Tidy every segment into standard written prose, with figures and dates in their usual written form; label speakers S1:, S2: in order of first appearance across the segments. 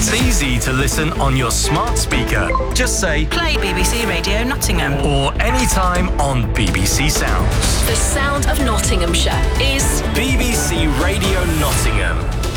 S1: It's easy to listen on your smart speaker. Just say,
S2: play BBC Radio Nottingham.
S1: or anytime on BBC Sounds.
S3: The sound of Nottinghamshire is
S1: BBC Radio Nottingham.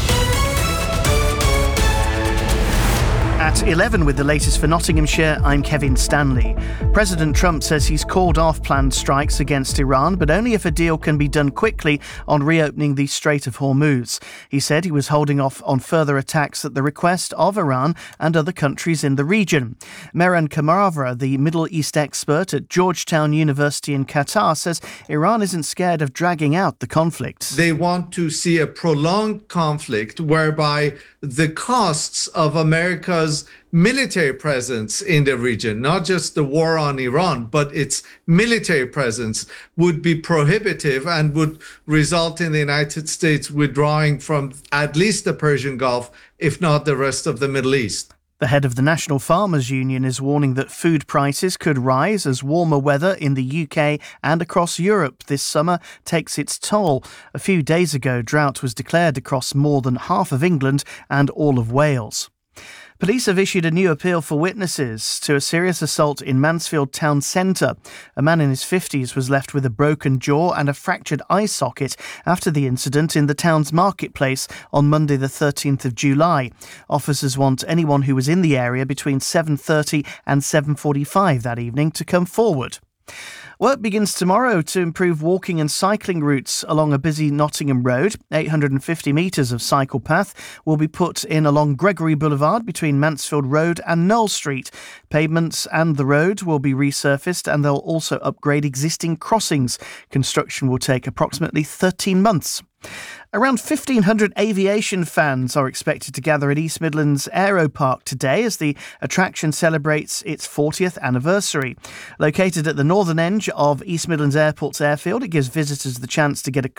S4: At 11 with the latest for Nottinghamshire, I'm Kevin Stanley. President Trump says he's called off planned strikes against Iran, but only if a deal can be done quickly on reopening the Strait of Hormuz. He said he was holding off on further attacks at the request of Iran and other countries in the region. Mehran Kamarova, the Middle East expert at Georgetown University in Qatar, says Iran isn't scared of dragging out the conflict.
S5: They want to see a prolonged conflict whereby the costs of America's military presence in the region, not just the war on Iran, but its military presence, would be prohibitive and would result in the United States withdrawing from at least the Persian Gulf, if not the rest of the Middle East.
S4: The head of the National Farmers Union is warning that food prices could rise as warmer weather in the UK and across Europe this summer takes its toll. A few days ago, drought was declared across more than half of England and all of Wales. Police have issued a new appeal for witnesses to a serious assault in Mansfield Town Centre. A man in his 50s was left with a broken jaw and a fractured eye socket after the incident in the town's marketplace on Monday the 13th of July. Officers want anyone who was in the area between 7:30 and 7:45 that evening to come forward. Work begins tomorrow to improve walking and cycling routes along a busy Nottingham road. 850 metres of cycle path will be put in along Gregory Boulevard between Mansfield Road and Knoll Street. Pavements and the road will be resurfaced and they'll also upgrade existing crossings. Construction will take approximately 13 months. Around 1,500 aviation fans are expected to gather at East Midlands Aero Park today as the attraction celebrates its 40th anniversary. Located at the northern edge of East Midlands Airport's airfield, it gives visitors the chance to get a